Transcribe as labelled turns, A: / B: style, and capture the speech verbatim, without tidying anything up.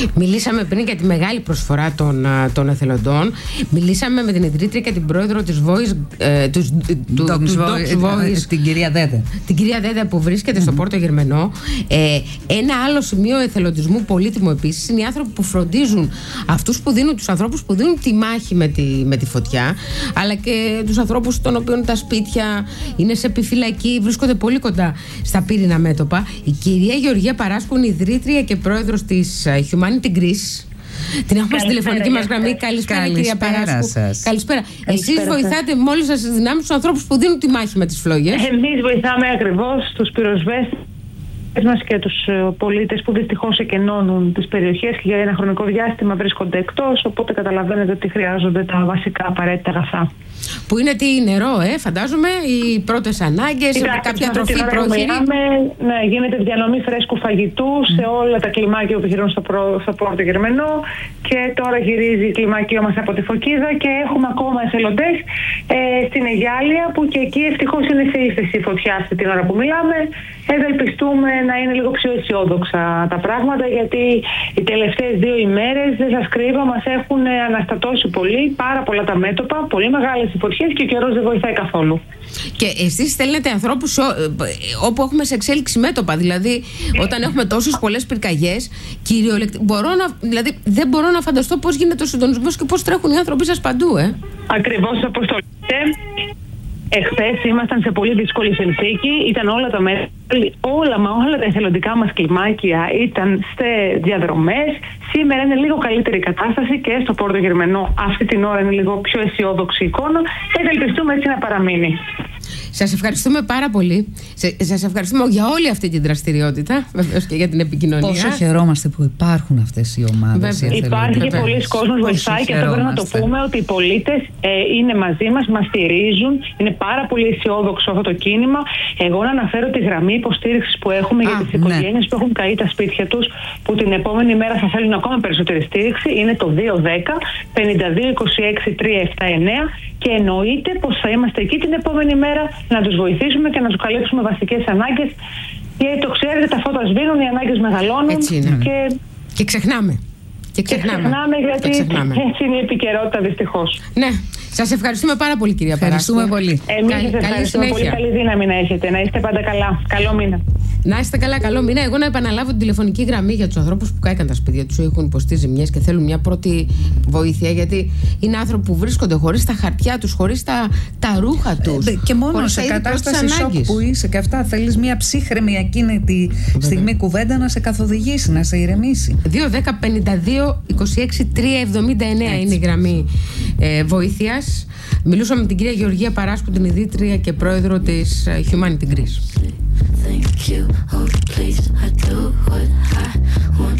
A: Μιλήσαμε πριν για τη μεγάλη προσφορά των, των εθελοντών. Μιλήσαμε με την ιδρύτρια και την πρόεδρο της Voice, ε, του, του,
B: Docs
A: του Docs Voice,
B: την κυρία Δέδε.
A: Την κυρία Δέδε που βρίσκεται mm-hmm. στο Πόρτο Γερμενό. Ε, ένα άλλο σημείο εθελοντισμού πολύτιμο επίσης είναι οι άνθρωποι που φροντίζουν αυτούς που δίνουν, τους ανθρώπους που δίνουν τη μάχη με τη, με τη φωτιά, αλλά και τους ανθρώπους των οποίων τα σπίτια είναι σε επιφυλακή, βρίσκονται πολύ κοντά στα πύρινα μέτωπα. Η κυρία Γεωργία Παράσκου είναι ιδρύτρια και πρόεδρος της Humanity Greece. Την έχουμε στη τηλεφωνική μας γραμμή. Καλησπέρα,
B: Καλησπέρα
A: κυρία Παράσκου.
B: Σας.
A: Καλησπέρα. Εσείς βοηθάτε με όλες σας τις δυνάμεις τους ανθρώπους που δίνουν τη μάχη με τις φλόγες.
C: Εμείς βοηθάμε ακριβώς τους πυροσβέστες μας και τους πολίτες που δυστυχώς εκενώνουν τις περιοχές και για ένα χρονικό διάστημα βρίσκονται εκτός, οπότε καταλαβαίνετε ότι χρειάζονται τα βασικά απαραίτητα αγαθά.
A: Που είναι τι, νερό, ε, φαντάζομαι, οι πρώτες ανάγκες, κάποια τροφή πρόχειρη.
C: Ναι, γίνεται διανομή φρέσκου φαγητού mm. σε όλα τα κλιμάκια που επιχειρούν στο, προ, στο Πόρτο Γερμενό, και τώρα γυρίζει η κλιμάκιο μας από τη Φωκίδα και έχουμε ακόμα εθελοντές ε, στην Αιγιάλια, που και εκεί ευτυχώς είναι σε ύφεση η φωτιά αυτή την ώρα που μιλάμε. Ευελπιστούμε να είναι λίγο πιο αισιόδοξα τα πράγματα, γιατί οι τελευταίες δύο ημέρες, δεν σας κρύβω, μας έχουν αναστατώσει πολύ, πάρα πολλά τα μέτωπα, πολύ μεγάλες οι φωτιές και ο καιρός δεν βοηθάει καθόλου.
A: Και εσείς στέλνετε ανθρώπους όπου έχουμε σε εξέλιξη μέτωπα, δηλαδή όταν έχουμε τόσες πολλές πυρκαγιές, κυριολεκτικά, μπορώ να, δηλαδή δεν μπορώ να φανταστώ πώς γίνεται ο συντονισμός και πώς τρέχουν οι άνθρωποι σας παντού, ε.
C: Ακριβώς όπως το λέτε. Εχθές ήμασταν σε πολύ δύσκολη συνθήκη, ήταν όλα τα μέτρα, όλα, μα όλα τα εθελοντικά μας κλιμάκια ήταν σε διαδρομές. Σήμερα είναι λίγο καλύτερη η κατάσταση και στο Πόρτο Γερμενό αυτή την ώρα είναι λίγο πιο αισιόδοξη εικόνα. Ευελπιστούμε έτσι να παραμείνει.
A: Σας ευχαριστούμε πάρα πολύ. Σας ευχαριστούμε για όλη αυτή την δραστηριότητα, βεβαίως και για την επικοινωνία.
B: Πόσο χαιρόμαστε που υπάρχουν αυτές οι ομάδες.
C: Υπάρχει και πολλοί κόσμος βοηθάει, και αυτό πρέπει να το πούμε, ότι οι πολίτες ε, είναι μαζί μας, μας στηρίζουν. Είναι πάρα πολύ αισιόδοξο αυτό το κίνημα. Εγώ να αναφέρω τη γραμμή υποστήριξης που έχουμε Α, για τις ναι. οικογένειες που έχουν καεί τα σπίτια τους, που την επόμενη μέρα θα θέλουν ακόμα περισσότερη στήριξη. Είναι το δύο δέκα πενήντα δύο είκοσι έξι τριακόσια εβδομήντα εννέα, και εννοείται πως θα είμαστε εκεί την επόμενη μέρα να τους βοηθήσουμε και να τους καλύψουμε βασικές ανάγκες. Γιατί το ξέρετε, τα φώτα σβήνουν, οι ανάγκες μεγαλώνουν.
A: Έτσι είναι.
C: Και...
A: και ξεχνάμε. Και ξεχνάμε,
C: και ξεχνάμε γιατί
A: και ξεχνάμε.
C: έτσι είναι η επικαιρότητα, δυστυχώς.
A: Ναι. Σας ευχαριστούμε πάρα πολύ, κυρία Παράσκου.
B: Ευχαριστούμε πολύ.
C: Εμείς σας ευχαριστούμε πολύ. Καλή δύναμη να έχετε. Να είστε πάντα καλά. Καλό μήνα.
A: Να είστε καλά, καλό μήνα. Εγώ να επαναλάβω την τηλεφωνική γραμμή για τους ανθρώπους που κάηκαν τα σπίτια τους, έχουν υποστεί ζημιές και θέλουν μια πρώτη βοήθεια. Γιατί είναι άνθρωποι που βρίσκονται χωρίς τα χαρτιά τους, χωρίς τα, τα ρούχα τους.
B: Ε, και μόνο σε κατάσταση σοκ που είσαι και αυτά, θέλεις μια ψύχρεμη εκείνη τη στιγμή κουβέντα να σε καθοδηγήσει, να σε ηρεμήσει.
A: δύο δέκα πενήντα δύο είκοσι έξι τριακόσια εβδομήντα εννέα είναι η γραμμή ε, βοήθειας. Μιλούσαμε με την κυρία Γεωργία Παράσκου, την ιδρύτρια και πρόεδρο της Humanity Greece. Thank you, oh please, I do what I want.